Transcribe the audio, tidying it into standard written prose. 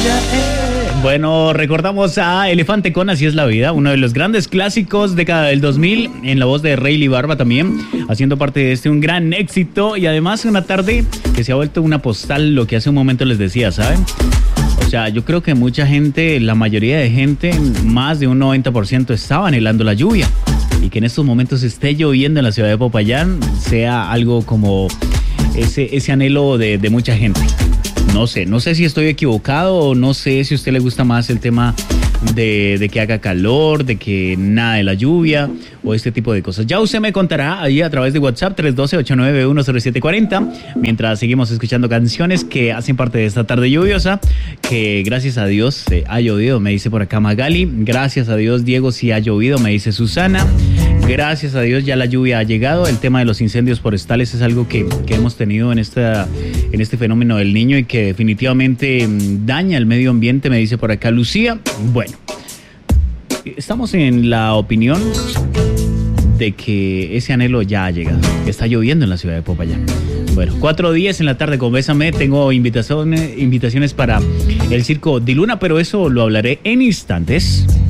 Bueno, recordamos a Elefante con Así es la vida, uno de los grandes clásicos década del 2000, en la voz de Rayleigh Barba también, haciendo parte de un gran éxito y además una tarde que se ha vuelto una postal, lo que hace un momento les decía, ¿saben? O sea, yo creo que mucha gente, la mayoría de gente, más de un 90% estaba anhelando la lluvia y que en estos momentos esté lloviendo en la ciudad de Popayán sea algo como ese anhelo de mucha gente. No sé si estoy equivocado o no sé si a usted le gusta más el tema de que haga calor, de que nada de la lluvia o este tipo de cosas. Ya usted me contará ahí a través de WhatsApp 312-891-0740 mientras seguimos escuchando canciones que hacen parte de esta tarde lluviosa, que gracias a Dios ha llovido, me dice por acá Magali. Gracias a Dios, Diego, sí ha llovido, me dice Susana. Gracias a Dios ya la lluvia ha llegado. El tema de los incendios forestales es algo que hemos tenido en este fenómeno del Niño y que definitivamente daña el medio ambiente, me dice por acá Lucía. Bueno, estamos en la opinión de que ese anhelo ya ha llegado. Está lloviendo en la ciudad de Popayán. Bueno, 4:10 en la tarde con Bésame. Tengo invitaciones para el circo Diluna, pero eso lo hablaré en instantes.